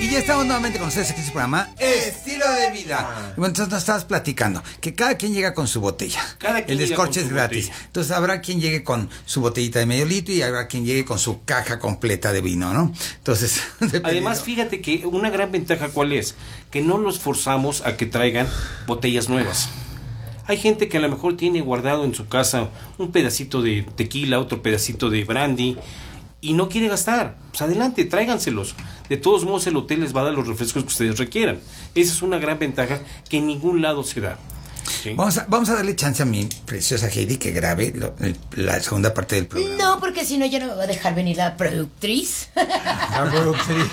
Y ya estamos nuevamente con ustedes aquí en su programa Estilo de Vida. Bueno, entonces nos estabas platicando que cada quien llega con su botella. El descorche es gratis. Botella. Entonces habrá quien llegue con su botellita de medio litro y habrá quien llegue con su caja completa de vino, ¿no? Entonces, además, fíjate que una gran ventaja, ¿cuál es? Que no los forzamos a que traigan botellas nuevas. Hay gente que a lo mejor tiene guardado en su casa un pedacito de tequila, otro pedacito de brandy, y no quiere gastar. Pues adelante, tráiganselos. De todos modos, el hotel les va a dar los refrescos que ustedes requieran. Esa es una gran ventaja que en ningún lado se da. ¿Sí? Vamos a darle chance a mi preciosa Heidi que grabe la segunda parte del programa. No, porque si no ya no me va a dejar venir la productriz. La productriz.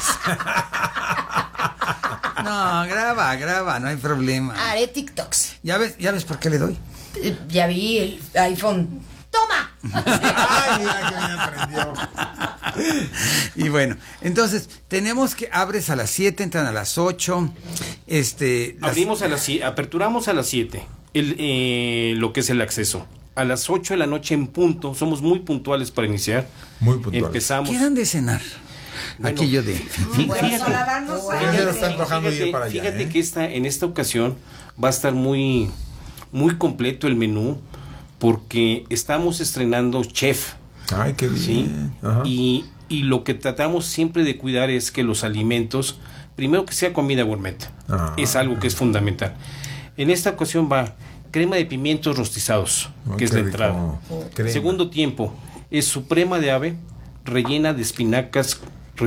No, graba, no hay problema. Haré TikToks. ¿Ya ves por qué le doy? Ya vi el iPhone. ¡Toma! Ay, mira que bien aprendió. Y bueno, entonces tenemos que abres a las 7, entran a las 8. Abrimos aperturamos a las 7 lo que es el acceso. A las 8 de la noche en punto, somos muy puntuales para iniciar. Muy puntuales. Empezamos. ¿Qué dan de cenar? Bueno, aquello de fíjate que en esta ocasión va a estar muy, muy completo el menú, porque estamos estrenando chef. Ay, qué bien. ¿Sí? Y lo que tratamos siempre de cuidar es que los alimentos, primero que sea comida gourmet, es algo que es fundamental. En esta ocasión va crema de pimientos rostizados, que es la entrada. Segundo tiempo es suprema de ave, rellena de espinacas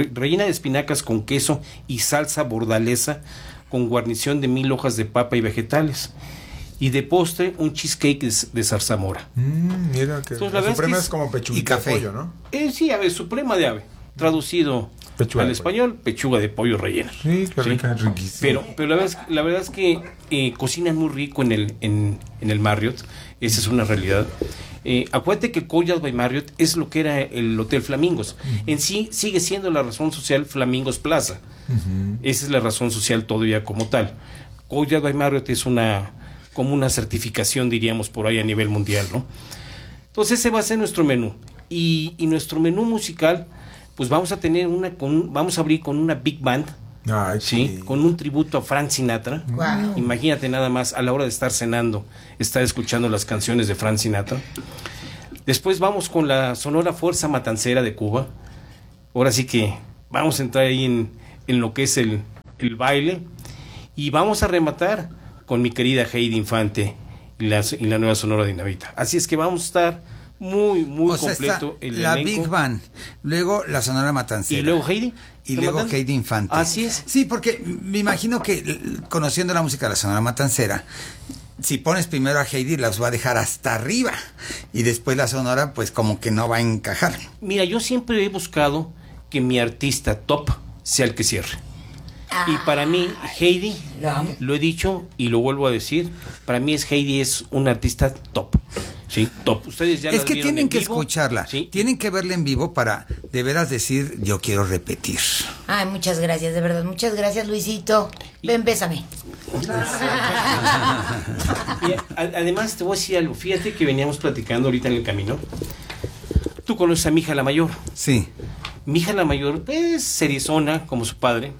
con queso y salsa bordalesa con guarnición de 1000 hojas de papa y vegetales. Y de postre, un cheesecake de zarzamora. Mira que la suprema es como pechuga de pollo, ¿no? Sí, suprema de ave. Traducido pechuga al español, pechuga de pollo rellena. Sí, qué rica, riquísimo. Pero la verdad es que cocinan muy rico en el Marriott. Esa es una realidad. Acuérdate que Courtyard by Marriott es lo que era el Hotel Flamingos. En sí sigue siendo la razón social Flamingos Plaza. Esa es la razón social todavía como tal. Courtyard by Marriott es como una certificación, diríamos, por ahí a nivel mundial, ¿no? Entonces ese va a ser nuestro menú. Y nuestro menú musical, pues vamos a abrir con una big band. Ay, ¿sí? Con un tributo a Frank Sinatra. Wow. Imagínate nada más, a la hora de estar cenando, estar escuchando las canciones de Frank Sinatra. Después vamos con la Sonora Fuerza Matancera de Cuba. Ahora sí que vamos a entrar ahí en lo que es el baile. Y vamos a rematar con mi querida Heidi Infante y la nueva Sonora Dinamita. Así es que vamos a estar muy, muy completo. La Big Band, luego la Sonora Matancera. ¿Y luego Heidi? Y luego Heidi Infante. Así es. Sí, porque me imagino que conociendo la música de la Sonora Matancera, si pones primero a Heidi, las va a dejar hasta arriba. Y después la Sonora, pues como que no va a encajar. Mira, yo siempre he buscado que mi artista top sea el que cierre. Y para mí, Heidi, lo he dicho y lo vuelvo a decir, para mí Heidi es una artista top. Sí, top. Ustedes ya es que tienen que vivo, escucharla, ¿sí? Tienen que verla en vivo para de veras decir, yo quiero repetir. Ay, muchas gracias, de verdad, muchas gracias, Luisito. Ven, bésame. Además, te voy a decir algo. Fíjate que veníamos platicando ahorita en el camino. Tú conoces a mi hija la mayor. Sí. Mi hija la mayor es seriezona como su padre.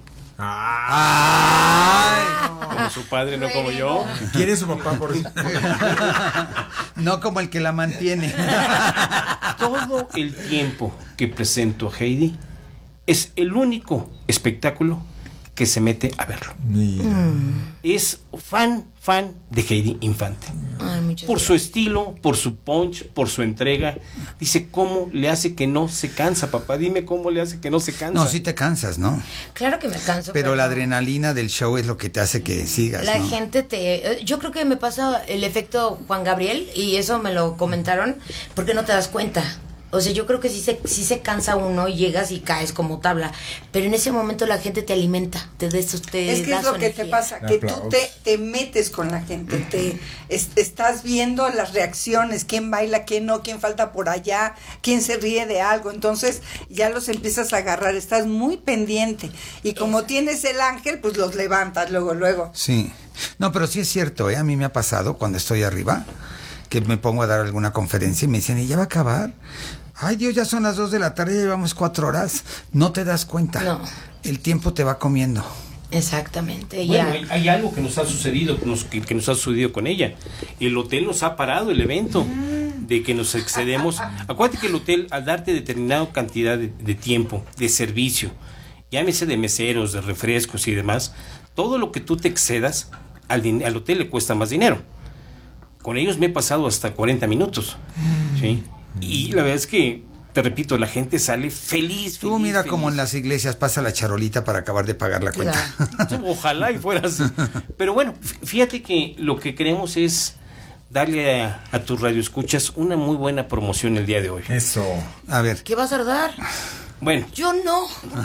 ¡Ay! Como su padre, no como yo. ¿Quién es su papá por eso? No como el que la mantiene. Todo el tiempo que presento a Heidi es el único espectáculo que se mete a verlo. Es fan de Heidi Infante. Ay, por su estilo, por su punch, por su entrega. Dice, ¿cómo le hace que no se cansa, papá? Dime cómo le hace que no se cansa. No, sí te cansas, ¿no? Claro que me canso. Pero la adrenalina del show es lo que te hace que sigas, la ¿no? gente yo creo que me pasa el efecto Juan Gabriel, y eso me lo comentaron, porque no te das cuenta. O sea, yo creo que sí se cansa uno y llegas y caes como tabla. Pero en ese momento la gente te alimenta, te da es que es lo que energía. te pasa, que tú te metes con la gente, estás viendo las reacciones, quién baila, quién no, quién falta por allá, quién se ríe de algo. Entonces ya los empiezas a agarrar, estás muy pendiente. Y como tienes el ángel, pues los levantas luego. Sí. No, pero sí es cierto, A mí me ha pasado cuando estoy arriba, que me pongo a dar alguna conferencia y me dicen, ¿y ya va a acabar? Ay, Dios, ya son las 2 de la tarde, ya llevamos 4 horas. No te das cuenta. No. el tiempo te va comiendo. Exactamente. Bueno, hay algo que nos ha sucedido, que nos ha sucedido con ella. El hotel nos ha parado el evento de que nos excedemos. Acuérdate que el hotel, al darte determinada cantidad de tiempo, de servicio, llámese de meseros, de refrescos y demás, todo lo que tú te excedas, al hotel le cuesta más dinero. Con ellos me he pasado hasta 40 minutos. ¿Sí? Y la verdad es que, te repito, la gente sale feliz. Tú mira como en las iglesias pasa la charolita para acabar de pagar la cuenta. Ojalá y fueras. Pero bueno, fíjate que lo que queremos es darle a tus radioescuchas una muy buena promoción el día de hoy. Eso. A ver. ¿Qué vas a dar? Bueno. Yo no.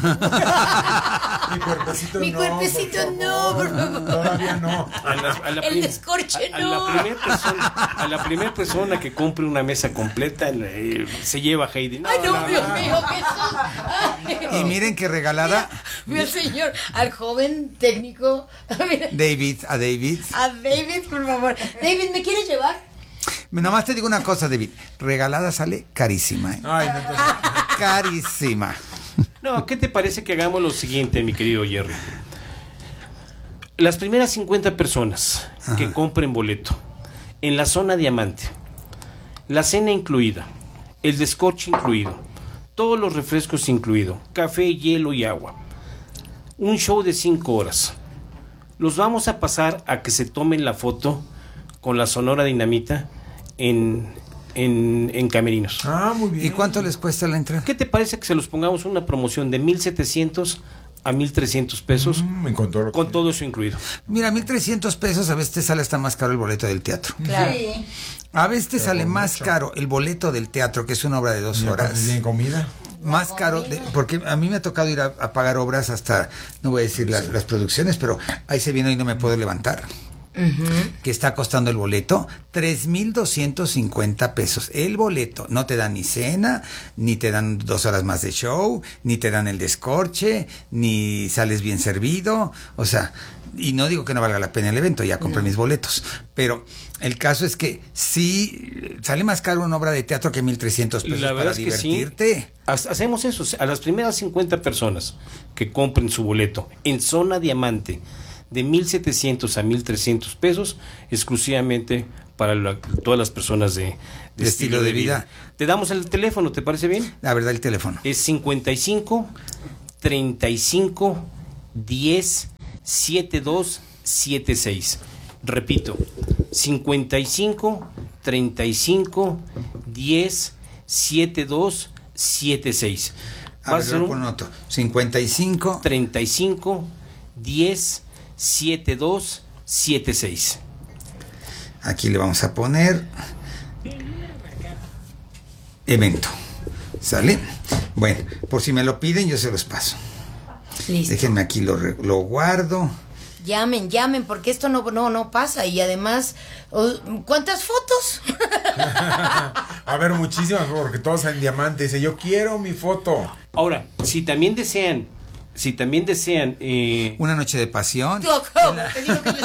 Mi cuerpecito no, por favor. Todavía no. El descorche no. A la primera persona que compre una mesa completa se lleva a Heidi. Ay, no, Dios mío, Jesús. Y miren qué regalada. Mi señor, al joven técnico. David, a David. A David, por favor. David, ¿me quieres llevar? Nomás te digo una cosa, David. Regalada sale carísima. Ay, no, entonces... Carísima. No, ¿qué te parece que hagamos lo siguiente, mi querido Jerry? Las primeras 50 personas que compren boleto en la zona diamante, la cena incluida, el descorche incluido, todos los refrescos incluido, café, hielo y agua, un show de 5 horas. Los vamos a pasar a que se tomen la foto con la Sonora Dinamita en camerinos. Ah, muy bien. ¿Y cuánto les cuesta la entrada? ¿Qué te parece que se los pongamos una promoción de 1,700 a 1,300 pesos? Con todo eso incluido. Mira, 1,300 pesos, a veces te sale hasta más caro el boleto del teatro. Claro. Sí. A veces te sale más caro el boleto del teatro, que es una obra de 2 horas. ¿Bien comida? Más caro, porque a mí me ha tocado ir a pagar obras hasta, no voy a decir las producciones, pero ahí se viene y no me puedo levantar. Que está costando el boleto 3,250 pesos. El boleto no te dan ni cena, ni te dan 2 horas más de show, ni te dan el descorche, ni sales bien servido. O sea, y no digo que no valga la pena el evento, ya compré mis boletos. Pero el caso es que sí sale más caro una obra de teatro que 1,300 pesos la para es divertirte. Que sí. Hacemos eso. A las primeras 50 personas que compren su boleto en zona diamante, de 1,700 a 1,300 pesos, exclusivamente para todas las personas de estilo de vida. Te damos el teléfono, ¿te parece bien? La verdad, el teléfono. Es 55 35 10 72 76. Repito, 55 35 10 72 76. A ver, lo pongo otro. 55 35 10 7276. Aquí le vamos a poner evento. ¿Sale? Bueno, por si me lo piden, yo se los paso. Listo. Déjenme aquí, lo guardo. Llamen, porque esto no pasa. Y además, ¿cuántas fotos? A ver, muchísimas, porque todos en diamante. Dice, yo quiero mi foto. Ahora, si también desean una noche de pasión. Te digo que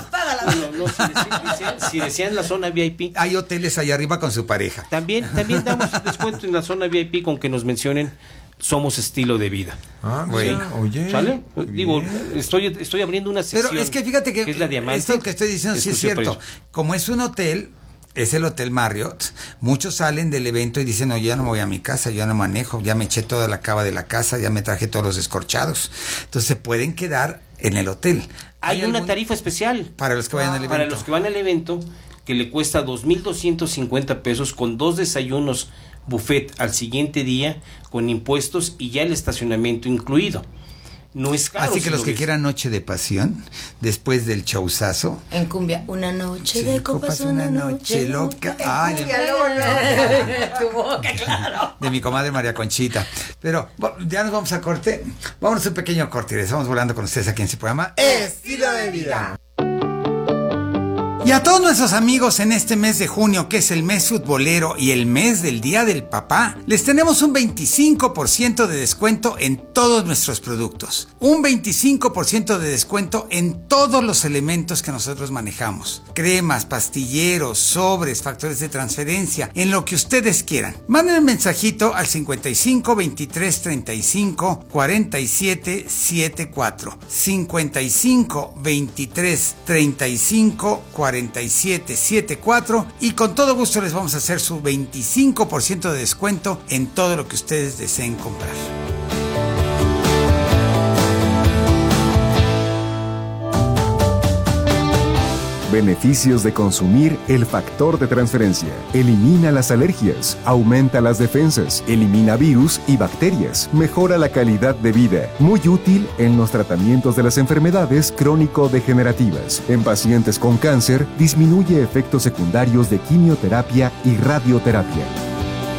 si desean la zona VIP, hay hoteles allá arriba con su pareja. También damos descuento en la zona VIP con que nos mencionen Somos Estilo de Vida. Ah, oye. ¿Sale? Digo, estoy abriendo una sección. Pero es que fíjate que es la diamante. Esto que estoy diciendo sí es cierto. Como es un hotel, es el Hotel Marriott, muchos salen del evento y dicen, no, ya no me voy a mi casa, ya no manejo, ya me eché toda la cava de la casa, ya me traje todos los descorchados. Entonces se pueden quedar en el hotel. Hay una tarifa especial para los que vayan al evento. Para los que van al evento, que le cuesta 2,250 pesos con 2 desayunos buffet al siguiente día, con impuestos y ya el estacionamiento incluido. No es caro. Así que los que quieran noche de pasión, después del showzazo. En cumbia, una noche de copas, una noche loca. Ay, tu boca, claro. De mi comadre María Conchita. Pero ya nos vamos a corte. Vámonos a un pequeño corte y estamos volando con ustedes aquí en su programa Estilo de Vida. Y a todos nuestros amigos en este mes de junio, que es el mes futbolero y el mes del Día del Papá, les tenemos un 25% de descuento en todos nuestros productos. Un 25% de descuento en todos los elementos que nosotros manejamos. Cremas, pastilleros, sobres, factores de transferencia, en lo que ustedes quieran. Manden un mensajito al 55 23 35 47 74. 55 23 35 4774 y con todo gusto les vamos a hacer su 25% de descuento en todo lo que ustedes deseen comprar. Beneficios de consumir el factor de transferencia. Elimina las alergias, aumenta las defensas, elimina virus y bacterias, mejora la calidad de vida. Muy útil en los tratamientos de las enfermedades crónico-degenerativas. En pacientes con cáncer, disminuye efectos secundarios de quimioterapia y radioterapia.